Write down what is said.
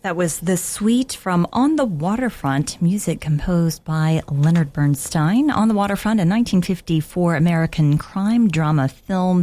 That was The Suite from On the Waterfront, music composed by Leonard Bernstein. On the Waterfront, a 1954 American crime drama film